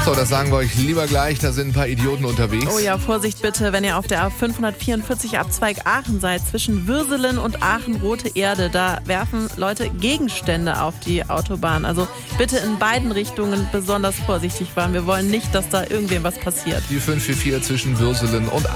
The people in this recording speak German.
So, das sagen wir euch lieber gleich, da sind ein paar Idioten unterwegs. Oh ja, Vorsicht bitte, wenn ihr auf der A544 Abzweig Aachen seid, zwischen Würselen und Aachen Rote Erde, da werfen Leute Gegenstände auf die Autobahn. Also bitte in beiden Richtungen besonders vorsichtig fahren. Wir wollen nicht, dass da irgendwem was passiert. Die 544 zwischen Würselen und